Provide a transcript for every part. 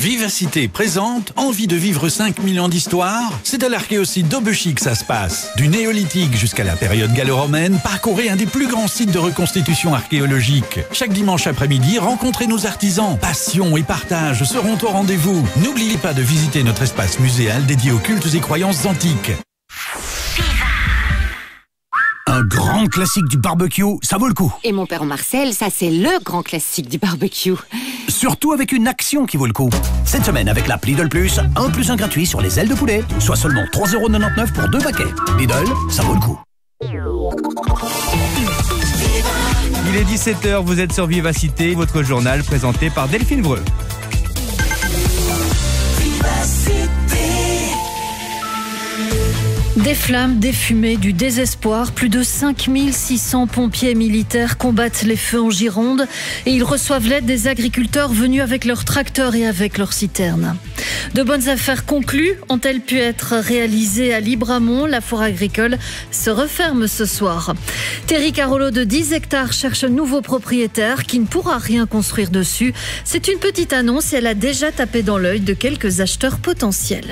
Vivacité présente, envie de vivre 5000 ans d'histoire? C'est à l'archéosite d'Aubechy que ça se passe. Du néolithique jusqu'à la période gallo-romaine, parcourez un des plus grands sites de reconstitution archéologique. Chaque dimanche après-midi, rencontrez nos artisans. Passion et partage seront au rendez-vous. N'oubliez pas de visiter notre espace muséal dédié aux cultes et croyances antiques. Un grand classique du barbecue, ça vaut le coup. Et mon père Marcel, ça c'est le grand classique du barbecue. Surtout avec une action qui vaut le coup. Cette semaine, avec l'app Lidl Plus, 1 + 1 gratuit sur les ailes de poulet, soit seulement 3,99 € pour 2 paquets. Lidl, ça vaut le coup. Il est 17h, vous êtes sur Vivacité, votre journal présenté par Delphine Breu. Des flammes, des fumées, du désespoir. Plus de 5600 pompiers militaires combattent les feux en Gironde et ils reçoivent l'aide des agriculteurs venus avec leurs tracteurs et avec leurs citernes. De bonnes affaires conclues ont-elles pu être réalisées à Libramont? La foire agricole se referme ce soir. Thierry Carolo de 10 hectares cherche un nouveau propriétaire qui ne pourra rien construire dessus. C'est une petite annonce et elle a déjà tapé dans l'œil de quelques acheteurs potentiels.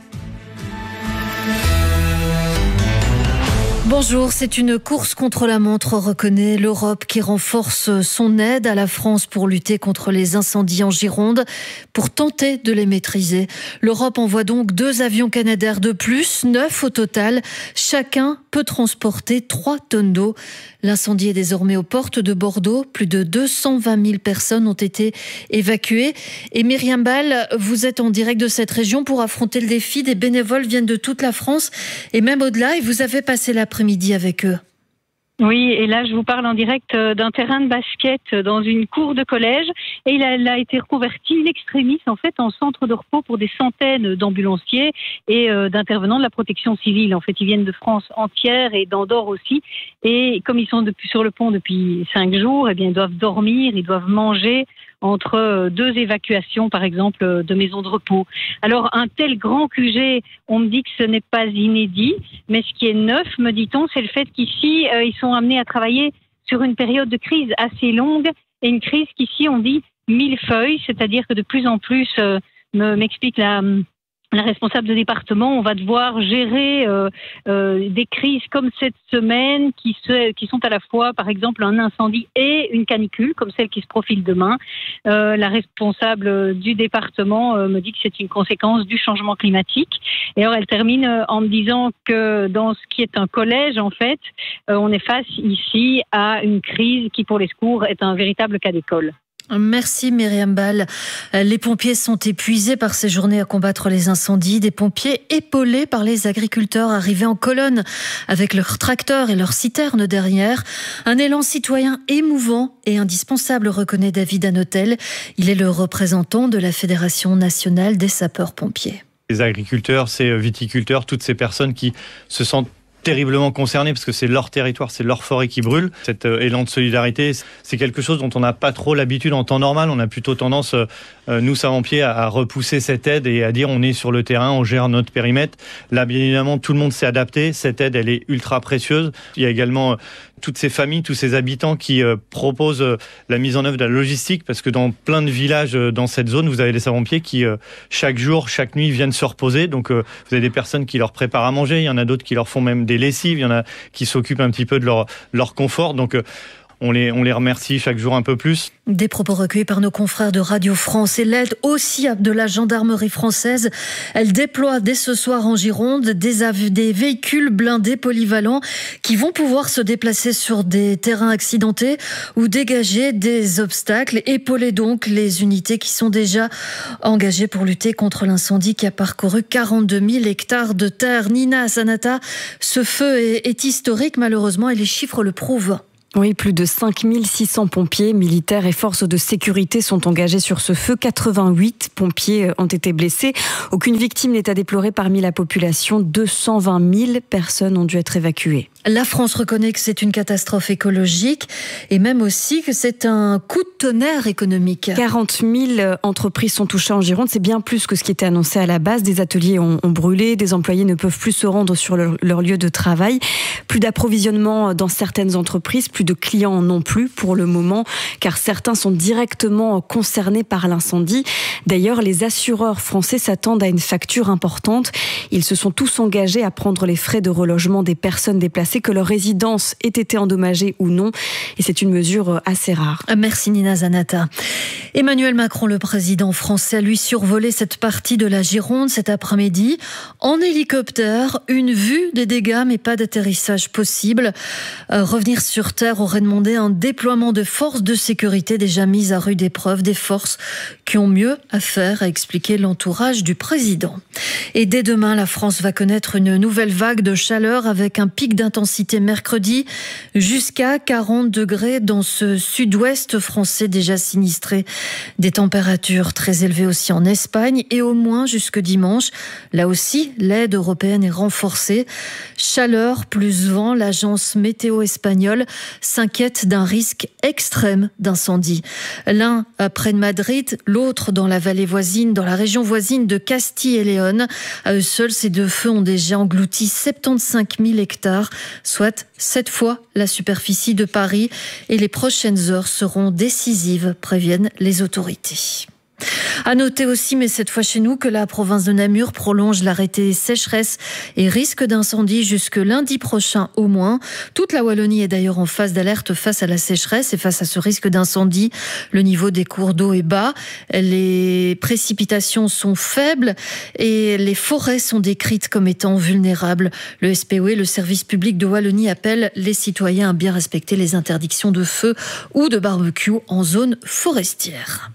Bonjour, c'est une course contre la montre, reconnaît l'Europe qui renforce son aide à la France pour lutter contre les incendies en Gironde, pour tenter de les maîtriser. L'Europe envoie donc 2 avions Canadair de plus, 9 au total. Chacun peut transporter 3 tonnes d'eau. L'incendie est désormais aux portes de Bordeaux. Plus de 220 000 personnes ont été évacuées. Et Myriam Ball, vous êtes en direct de cette région pour affronter le défi. Des bénévoles viennent de toute la France et même au-delà. Et vous avez passé l'après-midi avec eux. Oui, et là je vous parle en direct d'un terrain de basket dans une cour de collège et il a été reconverti in extremis en fait en centre de repos pour des centaines d'ambulanciers et d'intervenants de la protection civile. En fait, ils viennent de France entière et d'Andorre aussi et comme ils sont sur le pont depuis 5 jours, eh bien ils doivent dormir, ils doivent manger entre 2 évacuations, par exemple, de maisons de repos. Alors, un tel grand QG, on me dit que ce n'est pas inédit, mais ce qui est neuf, me dit-on, c'est le fait qu'ici, ils sont amenés à travailler sur une période de crise assez longue, et une crise qu'ici, on dit millefeuille, c'est-à-dire que de plus en plus, m'explique la responsable de département, on va devoir gérer des crises comme cette semaine qui sont à la fois, par exemple, un incendie et une canicule, comme celle qui se profile demain. La responsable du département me dit que c'est une conséquence du changement climatique. Et alors, elle termine en me disant que dans ce qui est un collège, en fait, on est face ici à une crise qui, pour les secours, est un véritable cas d'école. Merci Myriam Ball. Les pompiers sont épuisés par ces journées à combattre les incendies. Des pompiers épaulés par les agriculteurs arrivés en colonne avec leurs tracteurs et leurs citernes derrière. Un élan citoyen émouvant et indispensable, reconnaît David Hanotel. Il est le représentant de la Fédération nationale des sapeurs-pompiers. Les agriculteurs, ces viticulteurs, toutes ces personnes qui se sentent terriblement concernés parce que c'est leur territoire, c'est leur forêt qui brûle. Cet élan de solidarité, c'est quelque chose dont on n'a pas trop l'habitude en temps normal. On a plutôt tendance, nous savants-pieds, à repousser cette aide et à dire on est sur le terrain, on gère notre périmètre. Là, bien évidemment, tout le monde s'est adapté. Cette aide, elle est ultra précieuse. Il y a également toutes ces familles, tous ces habitants qui proposent la mise en œuvre de la logistique parce que dans plein de villages dans cette zone, vous avez des savants-pieds qui, chaque jour, chaque nuit, viennent se reposer. Donc, vous avez des personnes qui leur préparent à manger. Il y en a d'autres qui leur font même des lessives, il y en a qui s'occupent un petit peu de leur confort. Donc, on les remercie chaque jour un peu plus. Des propos recueillis par nos confrères de Radio France et l'aide aussi de la gendarmerie française. Elle déploie dès ce soir en Gironde des véhicules blindés polyvalents qui vont pouvoir se déplacer sur des terrains accidentés ou dégager des obstacles. Épauler donc les unités qui sont déjà engagées pour lutter contre l'incendie qui a parcouru 42 000 hectares de terre. Nina Sanata, ce feu est historique malheureusement et les chiffres le prouvent. Oui, plus de 5600 pompiers, militaires et forces de sécurité sont engagés sur ce feu. 88 pompiers ont été blessés. Aucune victime n'est à déplorer parmi la population. 220 000 personnes ont dû être évacuées. La France reconnaît que c'est une catastrophe écologique et même aussi que c'est un coup de tonnerre économique. 40 000 entreprises sont touchées en Gironde, c'est bien plus que ce qui était annoncé à la base. Des ateliers ont brûlé, des employés ne peuvent plus se rendre sur leur lieu de travail. Plus d'approvisionnement dans certaines entreprises, plus de clients non plus pour le moment, car certains sont directement concernés par l'incendie. D'ailleurs, les assureurs français s'attendent à une facture importante. Ils se sont tous engagés à prendre les frais de relogement des personnes déplacées, que leur résidence ait été endommagée ou non. Et c'est une mesure assez rare. Merci Nina Zanata. Emmanuel Macron, le président français, a lui survolé cette partie de la Gironde cet après-midi. En hélicoptère, une vue des dégâts, mais pas d'atterrissage possible. Revenir sur Terre aurait demandé un déploiement de forces de sécurité déjà mises à rude épreuve, des forces qui ont mieux à faire, a expliqué l'entourage du président. Et dès demain, la France va connaître une nouvelle vague de chaleur avec un pic d'intensité mercredi jusqu'à 40 degrés dans ce sud-ouest français déjà sinistré. Des températures très élevées aussi en Espagne et au moins jusque dimanche. Là aussi, l'aide européenne est renforcée. Chaleur plus vent, l'agence météo espagnole s'inquiète d'un risque extrême d'incendie. L'un près de Madrid, l'autre dans la vallée voisine, dans la région voisine de Castille et Léon. À eux seuls, ces deux feux ont déjà englouti 75 000 hectares, soit 7 fois la superficie de Paris. Et les prochaines heures seront décisives, préviennent les autorités. À noter aussi, mais cette fois chez nous, que la province de Namur prolonge l'arrêté sécheresse et risque d'incendie jusque lundi prochain au moins. Toute la Wallonie est d'ailleurs en phase d'alerte face à la sécheresse et face à ce risque d'incendie. Le niveau des cours d'eau est bas, les précipitations sont faibles et les forêts sont décrites comme étant vulnérables. Le SPOE, le service public de Wallonie, appelle les citoyens à bien respecter les interdictions de feu ou de barbecue en zone forestière.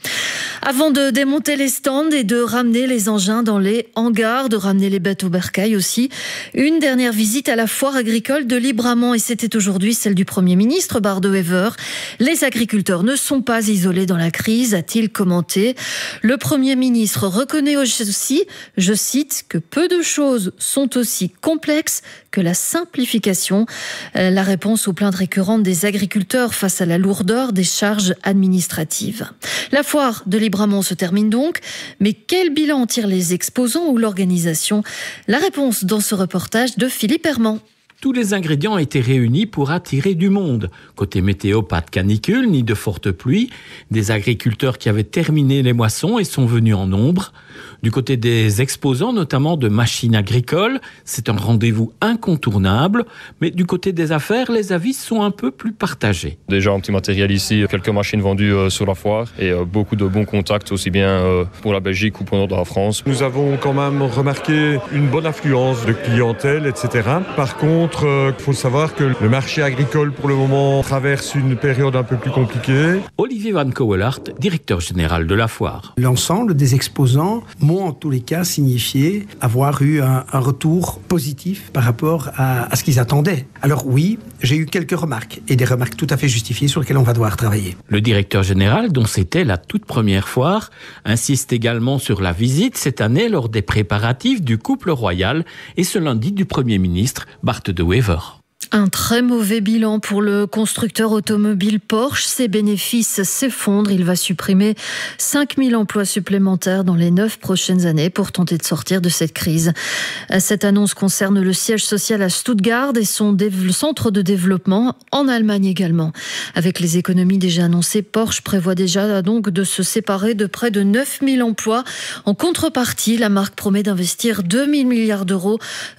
Avant de démonter les stands et de ramener les engins dans les hangars, de ramener les bêtes au bercail aussi, une dernière visite à la foire agricole de Libramont. Et c'était aujourd'hui celle du Premier ministre Bart De Wever. Les agriculteurs ne sont pas isolés dans la crise, a-t-il commenté. Le Premier ministre reconnaît aussi, je cite, que peu de choses sont aussi complexes que la simplification. La réponse aux plaintes récurrentes des agriculteurs face à la lourdeur des charges administratives. La foire de Libramont se termine donc, mais quel bilan en tirent les exposants ou l'organisation? La réponse dans ce reportage de Philippe Herman. Tous les ingrédients étaient réunis pour attirer du monde. Côté météo, pas de canicule ni de fortes pluies. Des agriculteurs qui avaient terminé les moissons et sont venus en nombre. Du côté des exposants, notamment de machines agricoles, c'est un rendez-vous incontournable. Mais du côté des affaires, les avis sont un peu plus partagés. Déjà un petit matériel ici, quelques machines vendues sur la foire et beaucoup de bons contacts aussi bien pour la Belgique ou pour le nord de la France. Nous avons quand même remarqué une bonne affluence de clientèle, etc. Par contre, il faut savoir que le marché agricole pour le moment traverse une période un peu plus compliquée. Olivier Van Kouwelaert, directeur général de la foire. L'ensemble des exposants m'ont en tous les cas signifié avoir eu un retour positif par rapport à ce qu'ils attendaient. Alors oui, j'ai eu quelques remarques, et des remarques tout à fait justifiées sur lesquelles on va devoir travailler. Le directeur général, dont c'était la toute première foire, insiste également sur la visite cette année lors des préparatifs du couple royal et ce lundi du Premier ministre Bart De Wever. Un très mauvais bilan pour le constructeur automobile Porsche. Ses bénéfices s'effondrent. Il va supprimer 5000 emplois supplémentaires dans les 9 prochaines années pour tenter de sortir de cette crise. Cette annonce concerne le siège social à Stuttgart et son centre de développement en Allemagne également. Avec les économies déjà annoncées, Porsche prévoit déjà donc de se séparer de près de 9000 emplois. En contrepartie, la marque promet d'investir 2 milliards d'euros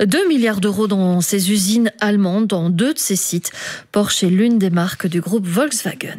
dans ses usines allemandes, dans 2 de ses sites. Porsche est l'une des marques du groupe Volkswagen.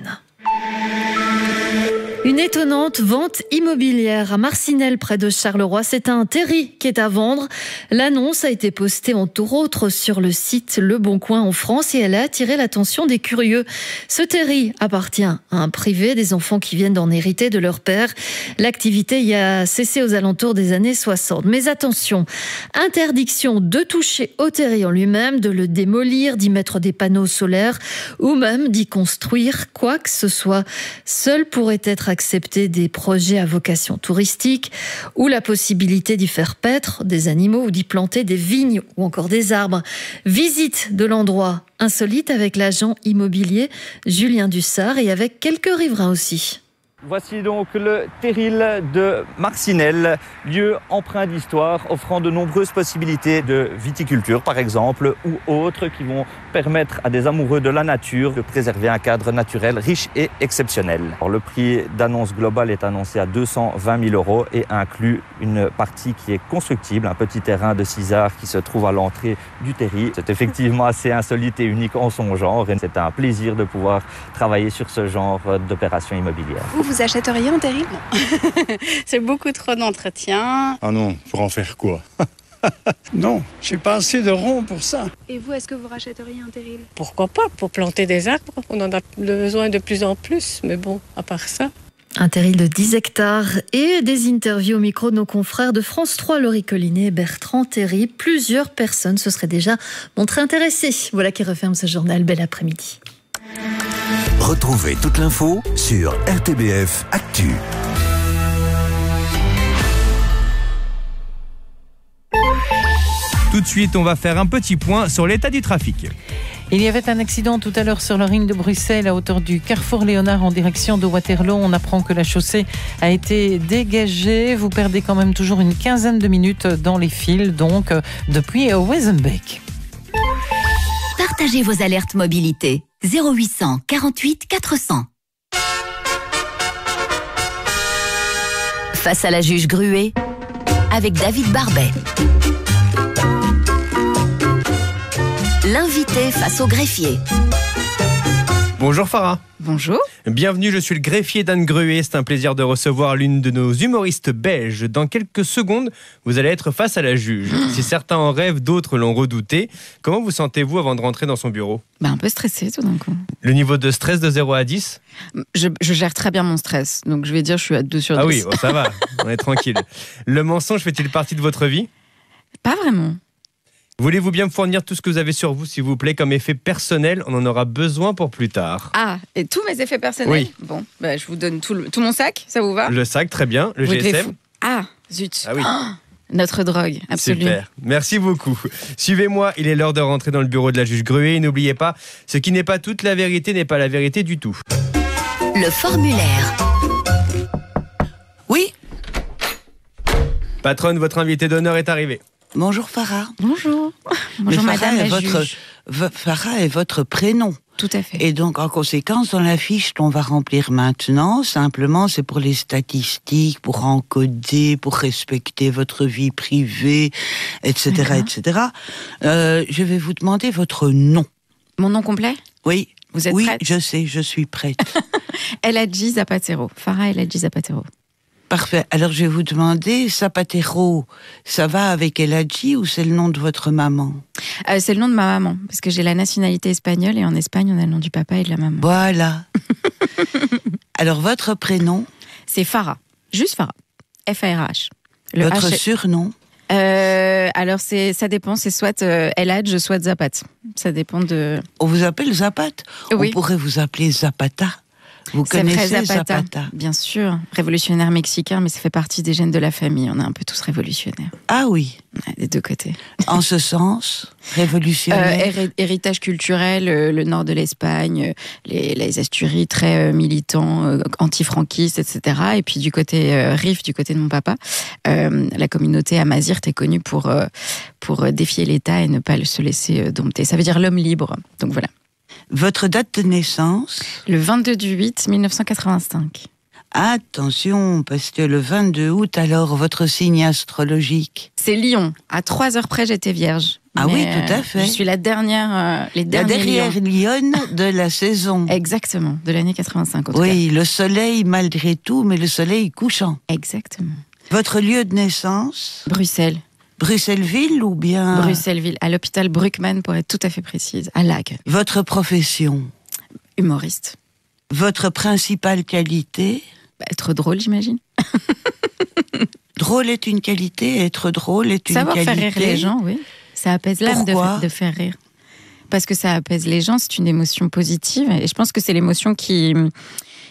Une étonnante vente immobilière à Marcinelle, près de Charleroi. C'est un terri qui est à vendre. L'annonce a été postée entre autres sur le site Le Bon Coin en France et elle a attiré l'attention des curieux. Ce terri appartient à un privé, des enfants qui viennent d'en hériter de leur père. L'activité y a cessé aux alentours des années 60. Mais attention, interdiction de toucher au terri en lui-même, de le démolir, d'y mettre des panneaux solaires ou même d'y construire quoi que ce soit. Seul pourrait être accepter des projets à vocation touristique ou la possibilité d'y faire paître des animaux ou d'y planter des vignes ou encore des arbres. Visite de l'endroit insolite avec l'agent immobilier Julien Dussard et avec quelques riverains aussi. Voici donc le terril de Marcinelle, lieu empreint d'histoire, offrant de nombreuses possibilités de viticulture par exemple, ou autres qui vont permettre à des amoureux de la nature de préserver un cadre naturel riche et exceptionnel. Alors, le prix d'annonce globale est annoncé à 220 000 € et inclut une partie qui est constructible, un petit terrain de 6 arts qui se trouve à l'entrée du terril. C'est effectivement assez insolite et unique en son genre et c'est un plaisir de pouvoir travailler sur ce genre d'opération immobilière. Vous achèteriez un terril? Non. C'est beaucoup trop d'entretien. Ah non, pour en faire quoi? Non, j'ai pas assez de ronds pour ça. Et vous, est-ce que vous rachèteriez un terril? Pourquoi pas, pour planter des arbres. On en a besoin de plus en plus, mais bon, à part ça. Un terril de 10 hectares et des interviews au micro de nos confrères de France 3, Laurie Collinet et Bertrand Théry. Plusieurs personnes se seraient déjà montrées intéressées. Voilà qui referme ce journal. Bel après-midi. Retrouvez toute l'info sur RTBF Actu. Tout de suite, on va faire un petit point sur l'état du trafic. Il y avait un accident tout à l'heure sur la ligne de Bruxelles à hauteur du carrefour Léonard en direction de Waterloo. On apprend que la chaussée a été dégagée. Vous perdez quand même toujours une quinzaine de minutes dans les files, donc depuis Wezenbeek. Partagez vos alertes mobilité. 0800 48 400. Face à la juge Gruet, avec David Barbet. L'invité face au greffier. Bonjour Farah. Bonjour. Bienvenue, je suis le greffier d'Anne Gruet. C'est un plaisir de recevoir l'une de nos humoristes belges. Dans quelques secondes, vous allez être face à la juge. Si certains en rêvent, d'autres l'ont redouté. Comment vous sentez-vous avant de rentrer dans son bureau ? Un peu stressée tout d'un coup. Le niveau de stress de 0 à 10 ? Je gère très bien mon stress, donc je vais dire je suis à 2 sur 10. Ah oui, oh, ça va, on est tranquille. Le mensonge fait-il partie de votre vie ? Pas vraiment. Voulez-vous bien me fournir tout ce que vous avez sur vous, s'il vous plaît, comme effet personnel ? On en aura besoin pour plus tard. Ah, et tous mes effets personnels ? Oui. Bon, je vous donne tout mon sac, ça vous va ? Le sac, très bien. Le GSM ? Ah, zut. Ah oui. Notre drogue, absolument. Super, merci beaucoup. Suivez-moi, il est l'heure de rentrer dans le bureau de la juge Gruet. Et n'oubliez pas, ce qui n'est pas toute la vérité n'est pas la vérité du tout. Le formulaire. Oui. Patronne, votre invité d'honneur est arrivé. Bonjour Farah. Bonjour. Bonjour madame la juge. Farah est votre prénom. Tout à fait. Et donc en conséquence, dans la fiche qu'on va remplir maintenant, simplement c'est pour les statistiques, pour encoder, pour respecter votre vie privée, etc. etc. Je vais vous demander votre nom. Mon nom complet ? Oui. Vous êtes prête ? Oui, je sais, je suis prête. Eladji Zapatero. Farah Eladji Zapatero. Parfait. Alors, je vais vous demander, Zapatero, ça va avec Eladji ou c'est le nom de votre maman ? C'est le nom de ma maman, parce que j'ai la nationalité espagnole et en Espagne, on a le nom du papa et de la maman. Voilà. Alors, votre prénom ? C'est Farah. Juste Farah. F-A-R-H. Votre surnom ? Alors, ça dépend. C'est soit Eladj, soit Zapat. Ça dépend de... On vous appelle Zapat ? Oui. On pourrait vous appeler Zapata ? Vous connaissez Zapata ? Bien sûr, révolutionnaire mexicain, mais ça fait partie des gènes de la famille. On est un peu tous révolutionnaires. Ah oui. Ouais, des deux côtés. En ce sens, révolutionnaire. Héritage culturel, le nord de l'Espagne, les Asturies très militants, anti-franquistes, etc. Et puis du côté Rif, du côté de mon papa, la communauté amazigh est connue pour défier l'État et ne pas se laisser dompter. Ça veut dire l'homme libre. Donc voilà. Votre date de naissance ? Le 22/8/1985. Attention, parce que le 22 août, alors, votre signe astrologique ? C'est Lion. À 3 heures près, j'étais vierge. Ah oui, tout à fait. Je suis la dernière, la dernière lionne de la saison. Exactement, de l'année 85. Oui, le soleil malgré tout, mais le soleil couchant. Exactement. Votre lieu de naissance ? Bruxelles. Bruxelles-Ville ou bien... Bruxelles-Ville, à l'hôpital Bruckmann pour être tout à fait précise, à Lague. Votre profession ? Humoriste. Votre principale qualité ? Être drôle, j'imagine. Drôle est une qualité, être drôle est une qualité. Savoir faire rire les gens, oui. Ça apaise l'âme de faire rire. Parce que ça apaise les gens, c'est une émotion positive. Et je pense que c'est l'émotion qui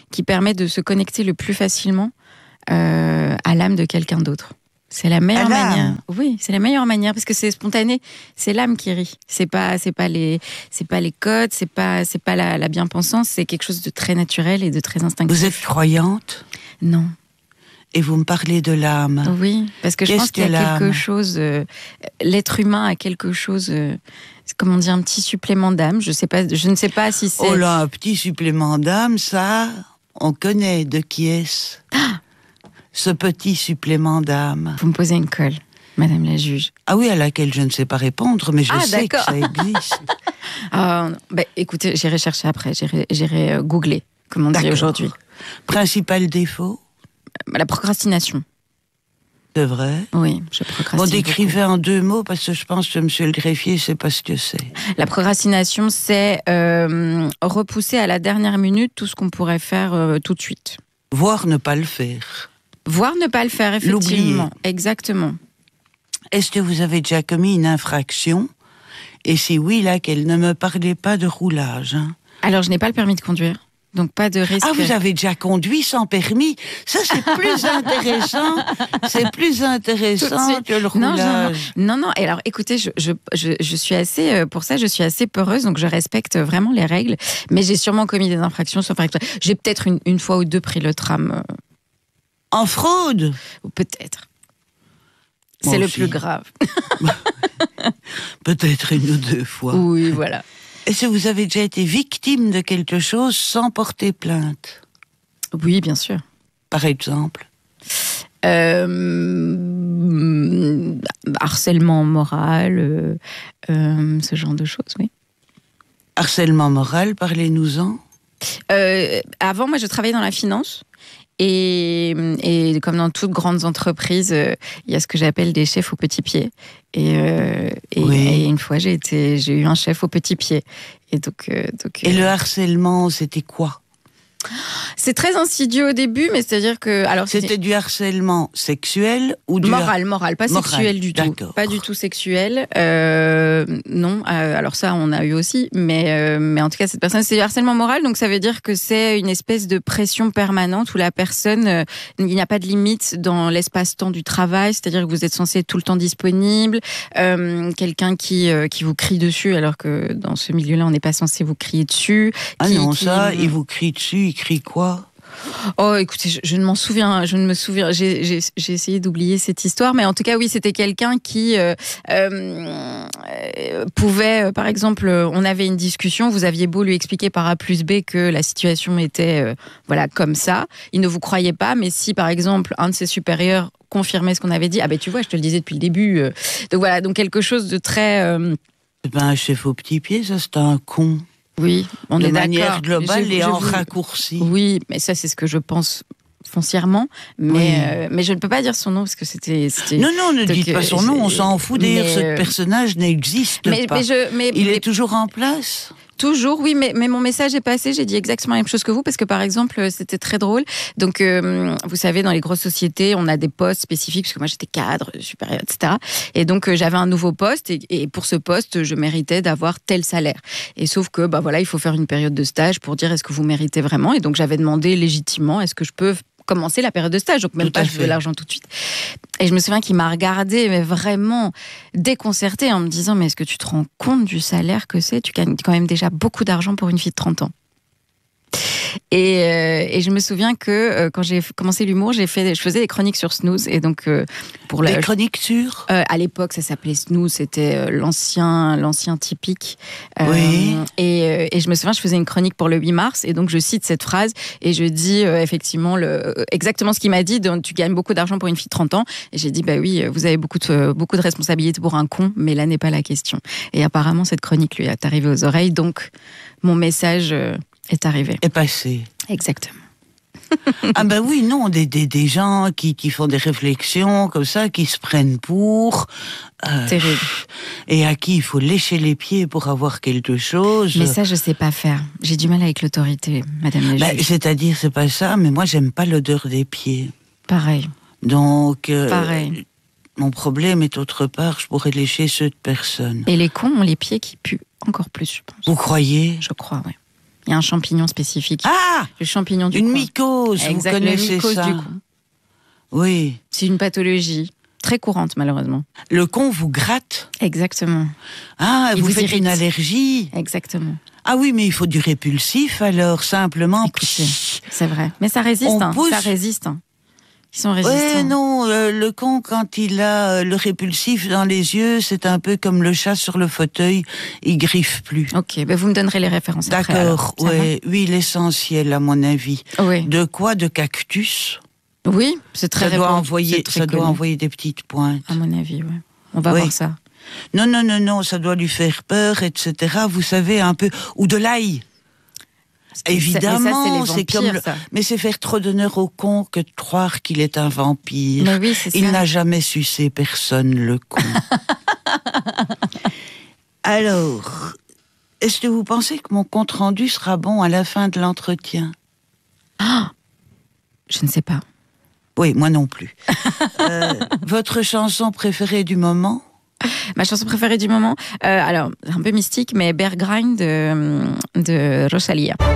qui permet de se connecter le plus facilement à l'âme de quelqu'un d'autre. C'est la meilleure manière. Oui, c'est la meilleure manière parce que c'est spontané. C'est l'âme qui rit. C'est pas les codes. C'est pas la bien-pensance. C'est quelque chose de très naturel et de très instinctif. Vous êtes croyante ? Non. Et vous me parlez de l'âme. Oui, parce que je pense qu'il y a quelque chose. L'être humain a quelque chose. Comment dire, un petit supplément d'âme. Je ne sais pas si c'est. Oh là, un petit supplément d'âme, ça, on connaît. De qui est-ce ? Ce petit supplément d'âme. Vous me posez une colle, Madame la juge. Ah oui, à laquelle je ne sais pas répondre, mais je sais que ça existe. Écoutez, j'irai chercher après, j'irai googler, comme on dit aujourd'hui. Principal défaut ? La procrastination. C'est vrai ? Oui, je procrastine. Bon, décrivez en 2 mots, parce que je pense que monsieur le greffier ne sait pas ce que c'est. La procrastination, c'est repousser à la dernière minute tout ce qu'on pourrait faire tout de suite. Voire ne pas le faire. Voire ne pas le faire, effectivement. L'oublier. Exactement. Est-ce que vous avez déjà commis une infraction ? Et si oui, laquelle ? Ne me parlez pas de roulage. Hein. Alors, je n'ai pas le permis de conduire. Donc, pas de risque. Ah, vous avez déjà conduit sans permis ? Ça, c'est plus intéressant. C'est plus intéressant que le roulage. Non. Et alors, écoutez, je suis assez, pour ça, je suis assez peureuse, donc je respecte vraiment les règles. Mais j'ai sûrement commis des infractions. J'ai peut-être une fois ou deux pris le tram. En fraude ? Peut-être. C'est le plus grave. Peut-être 1 ou 2 fois. Oui, voilà. Est-ce que vous avez déjà été victime de quelque chose sans porter plainte ? Oui, bien sûr. Par exemple ? Harcèlement moral, ce genre de choses, oui. Harcèlement moral, parlez-nous-en. Avant, moi, je travaillais dans la finance. Et comme dans toutes grandes entreprises, il y a ce que j'appelle des chefs au petit pied. Et une fois, j'ai eu un chef au petit pied. Et le harcèlement, c'était quoi ? C'est très insidieux au début, mais c'est-à-dire que... C'était du harcèlement sexuel ou du... Moral, pas sexuel du tout. Pas du tout sexuel. Non, alors ça, on a eu aussi. Mais en tout cas, cette personne, c'est du harcèlement moral. Donc ça veut dire que c'est une espèce de pression permanente où la personne, il n'y a pas de limite dans l'espace-temps du travail. C'est-à-dire que vous êtes censé être tout le temps disponible. Quelqu'un qui vous crie dessus, alors que dans ce milieu-là, on n'est pas censé vous crier dessus. Il vous crie dessus, il crie quoi ? Oh, écoutez, je ne me souviens. J'ai essayé d'oublier cette histoire, mais en tout cas, oui, c'était quelqu'un qui pouvait, par exemple, on avait une discussion, vous aviez beau lui expliquer par A plus B que la situation était, comme ça, il ne vous croyait pas, mais si, par exemple, un de ses supérieurs confirmait ce qu'on avait dit, tu vois, je te le disais depuis le début. Donc voilà, donc quelque chose de très... un chef au petit pied, ça, c'est un con. Oui, on est d'accord. De manière globale et en raccourci. Oui, mais ça, c'est ce que je pense foncièrement. Mais je ne peux pas dire son nom parce que c'était... Non, ne dites pas son nom, on s'en fout. D'ailleurs, ce personnage n'existe pas. Il est toujours en place ? Toujours, oui, mais mon message est passé. J'ai dit exactement la même chose que vous parce que, par exemple, c'était très drôle. Donc, vous savez, dans les grosses sociétés, on a des postes spécifiques parce que moi, j'étais cadre, supérieur, etc. Et donc, j'avais un nouveau poste et pour ce poste, je méritais d'avoir tel salaire. Et sauf que, il faut faire une période de stage pour dire est-ce que vous méritez vraiment. Et donc, j'avais demandé légitimement est-ce que je peux commencer la période de stage, donc même pas je veux l'argent tout de suite. Et je me souviens qu'il m'a regardé, mais vraiment déconcerté en me disant mais est-ce que tu te rends compte du salaire que c'est ? Tu gagnes quand même déjà beaucoup d'argent pour une fille de 30 ans. Et je me souviens que quand j'ai commencé l'humour, je faisais des chroniques sur Snooze. Et donc, des chroniques sur à l'époque, ça s'appelait Snooze, c'était l'ancien typique. Oui. Et je me souviens, je faisais une chronique pour le 8 mars, et donc je cite cette phrase, et je dis effectivement exactement ce qu'il m'a dit, donc, tu gagnes beaucoup d'argent pour une fille de 30 ans. Et j'ai dit, oui, vous avez beaucoup de responsabilités pour un con, mais là n'est pas la question. Et apparemment, cette chronique lui est arrivée aux oreilles, donc mon message... est arrivé. Est passé. Exactement. Oui, non, des gens qui font des réflexions comme ça, qui se prennent pour... Terrible. Et à qui il faut lécher les pieds pour avoir quelque chose. Mais ça, je sais pas faire. J'ai du mal avec l'autorité, madame la juge. C'est-à-dire, c'est pas ça, mais moi, j'aime pas l'odeur des pieds. Pareil. Donc... Pareil. Mon problème est autre part, je pourrais lécher ceux de personne. Et les cons ont les pieds qui puent encore plus, je pense. Vous croyez ? Je crois, oui. Il y a un champignon spécifique. Ah, le champignon du une cou. mycose, Exact, vous connaissez le mycose ça? du cou. Oui. C'est une pathologie très courante, malheureusement. Le con vous gratte? Exactement. Ah, Il vous vous faites irrite. une allergie? Exactement. Ah oui, mais il faut du répulsif, alors, simplement. Écoutez, c'est vrai. Mais ça résiste, On pousse. ça résiste. Ils sont résistants. Ouais, non, le con, quand il a le répulsif dans les yeux, c'est un peu comme le chat sur le fauteuil, il griffe plus. Ok, ben vous me donnerez les références après. D'accord, alors. Ça ouais, oui, l'essentiel, à mon avis. Oui. De quoi? De cactus? Oui, c'est très Ça doit répandu, envoyer, c'est très ça doit connu. envoyer des petites pointes. À mon avis, oui. On va Oui. voir ça. Non, ça doit lui faire peur, etc. Vous savez, un peu. Ou de l'ail. Évidemment, mais ça, c'est les c'est comme vampires, ça. mais c'est faire trop d'honneur au con que de croire qu'il est un vampire. Mais oui, c'est Il ça. n'a jamais sucé personne, le con. Alors, est-ce que vous pensez que mon compte-rendu sera bon à la fin de l'entretien? Je ne sais pas. Oui, moi non plus. Votre chanson préférée du moment? Ma chanson préférée du moment, alors, un peu mystique, mais Bear Grind de Rosalia.